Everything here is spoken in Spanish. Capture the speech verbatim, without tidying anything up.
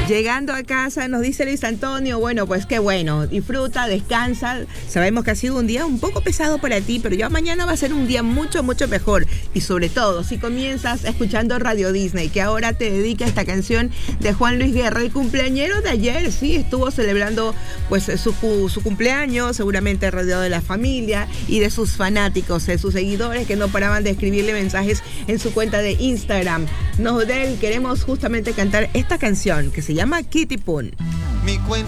Llegando a casa, nos dice Luis Antonio, bueno, pues qué bueno, disfruta, descansa. Sabemos que ha sido un día un poco pesado para ti, pero ya mañana va a ser un día mucho, mucho mejor. Y sobre todo, si comienzas escuchando Radio Disney, que ahora te dedica esta canción de Juan Luis Guerra, el cumpleañero de ayer, sí, estuvo celebrando pues su, su cumpleaños, seguramente rodeado de la familia y de sus fanáticos, de sus seguidores que no paraban de escribirle mensajes en su cuenta de Instagram. Nos de él queremos justamente cantar esta canción que se llama Kitty Poon. Mi cuenta